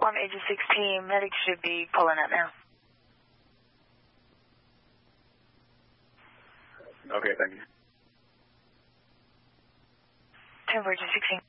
Farm, agent 16. Medic should be pulling up now. Okay, thank you. 10 for agent 16.